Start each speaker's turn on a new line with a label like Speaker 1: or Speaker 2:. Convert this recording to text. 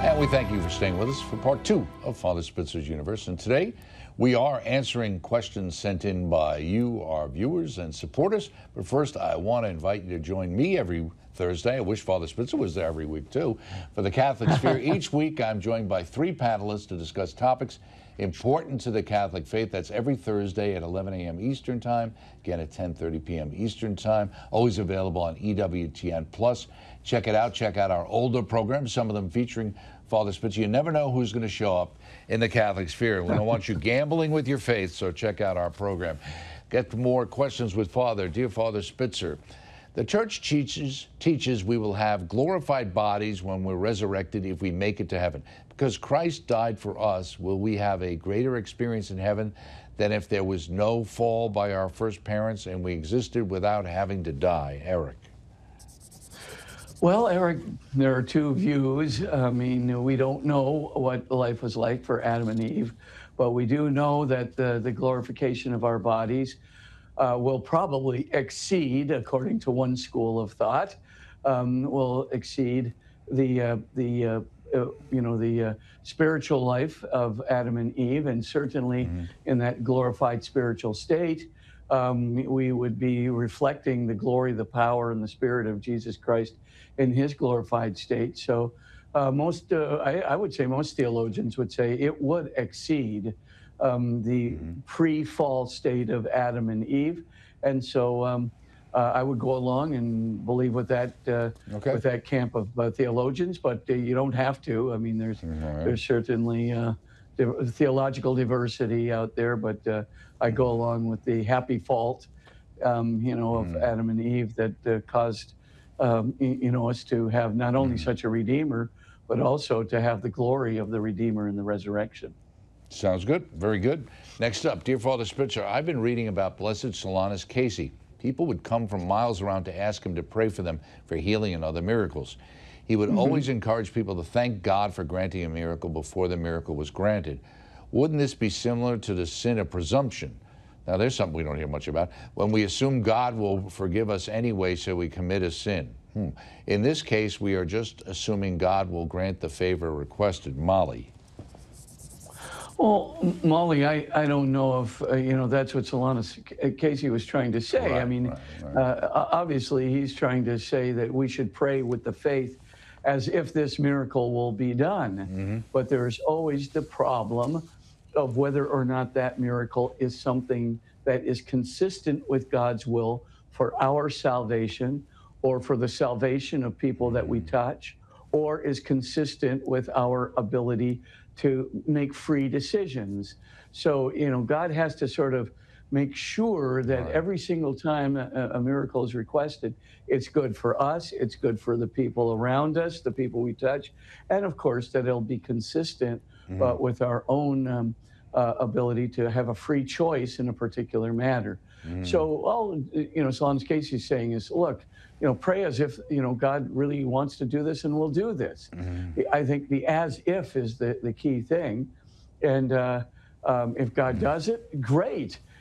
Speaker 1: And we thank you for staying with us for part 2 of Father Spitzer's Universe. And today we are answering questions sent in by you, our viewers and supporters. But first, I want to invite you to join me every Thursday. I wish Father Spitzer was there every week, too, for the Catholic Sphere. Each week, I'm joined by 3 panelists to discuss topics important to the Catholic faith. That's every Thursday at 11 a.m. Eastern Time, again at 10:30 p.m. Eastern Time. Always available on EWTN+. Check it out. Check out our older programs, some of them featuring Father Spitzer. You never know who's going to show up in the Catholic Sphere. We don't want you gambling with your faith, so check out our program. Get more questions with Father. Dear Father Spitzer, the Church teaches we will have glorified bodies when we're resurrected if we make it to heaven. Because Christ died for us, will we have a greater experience in heaven than if there was no fall by our first parents and we existed without having to die? Eric.
Speaker 2: Well, Eric, there are 2 views. I mean, we don't know what life was like for Adam and Eve, but we do know that the glorification of our bodies will probably exceed, according to one school of thought, will exceed the spiritual life of Adam and Eve, and certainly in that glorified spiritual state, we would be reflecting the glory, the power, and the Spirit of Jesus Christ in his glorified state. So I would say most theologians would say it would exceed the pre-fall state of Adam and Eve. And so I would go along and believe with that with that camp of theologians, but you don't have to. I mean, there's certainly theological diversity out there, but I go along with the happy fault, of Adam and Eve that caused us to have not only such a Redeemer, but also to have the glory of the Redeemer in the resurrection.
Speaker 1: Sounds good. Very good. Next up, dear Father Spitzer, I've been reading about Blessed Solanus Casey. People would come from miles around to ask him to pray for them for healing and other miracles. He would always encourage people to thank God for granting a miracle before the miracle was granted. Wouldn't this be similar to the sin of presumption? Now, there's something we don't hear much about. When we assume God will forgive us anyway, so we commit a sin. In this case, we are just assuming God will grant the favor requested. Molly.
Speaker 2: Well, Molly, I don't know if, that's what Solanus Casey was trying to say.
Speaker 1: Right,
Speaker 2: I mean, obviously, he's trying to say that we should pray with the faith as if this miracle will be done. But there's always the problem of whether or not that miracle is something that is consistent with God's will for our salvation or for the salvation of people that we touch, or is consistent with our ability to make free decisions. So, God has to sort of make sure that every single time a miracle is requested, it's good for us, it's good for the people around us, the people we touch, and of course that it'll be consistent with our own ability to have a free choice in a particular matter. So all Solanus Casey is saying is, look, pray as if God really wants to do this and will do this. I think the as if is the key thing, and if God does it, great.